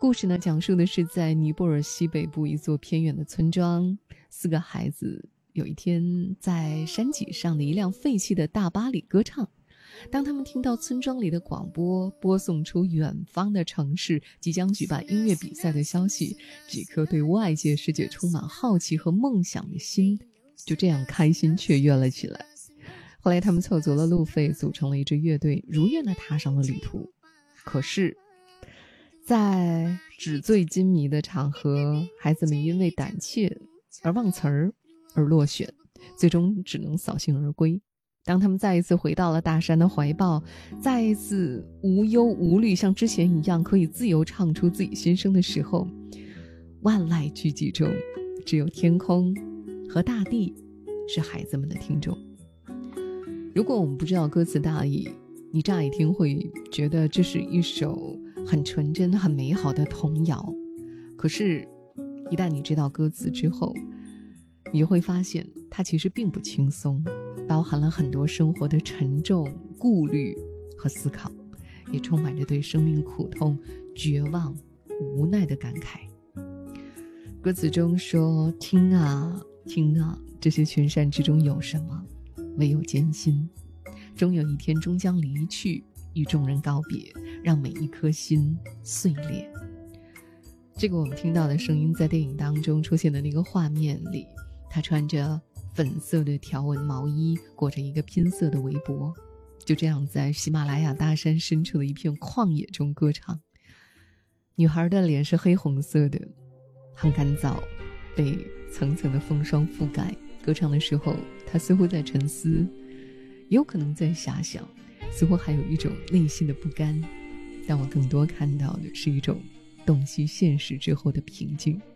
故事呢，讲述的是在尼泊尔西北部一座偏远的村庄，4个孩子有一天在山脊上的一辆废弃的大巴里歌唱。当他们听到村庄里的广播播送出远方的城市即将举办音乐比赛的消息，这颗对外界世界充满好奇和梦想的心就这样开心雀跃了起来。后来他们凑足了路费，组成了一支乐队，如愿地踏上了旅途。可是在纸醉金迷的场合，孩子们因为胆怯而忘词儿而落选，最终只能扫兴而归。当他们再一次回到了大山的怀抱，再一次无忧无虑，像之前一样可以自由唱出自己心声的时候，万籁俱寂中，只有天空和大地是孩子们的听众。如果我们不知道歌词大意，你乍一听会觉得这是一首很纯真很美好的童谣，可是一旦你知道歌词之后，你会发现它其实并不轻松，包含了很多生活的沉重、顾虑和思考，也充满着对生命苦痛、绝望、无奈的感慨。歌词中说，听啊听啊，这些群山之中有什么？唯有艰辛，终有一天终将离去，与众人告别，让每一颗心碎裂。这个我们听到的声音在电影当中出现的那个画面里，他穿着粉色的条纹毛衣，裹着一个拼色的围脖，就这样在喜马拉雅大山深处的一片旷野中歌唱。女孩的脸是黑红色的，很干燥，被层层的风霜覆盖。歌唱的时候，她似乎在沉思，也有可能在遐想，似乎还有一种内心的不甘，但我更多看到的是一种洞悉现实之后的平静。